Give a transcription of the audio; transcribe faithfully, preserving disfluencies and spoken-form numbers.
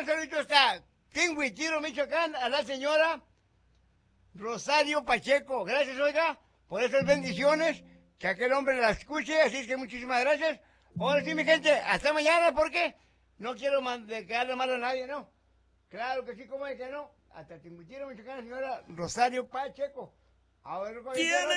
un saludito hasta Tinguitiro, Michoacán, a la señora Rosario Pacheco. Gracias, oiga, por esas bendiciones, que aquel hombre las escuche, así es que muchísimas gracias. Ahora sí, mi gente, hasta mañana, porque no quiero quedarle mal a nadie, ¿no? Claro que sí, como es que no. Hasta Tinguitiro, Michoacán, la señora Rosario Pacheco. A ver,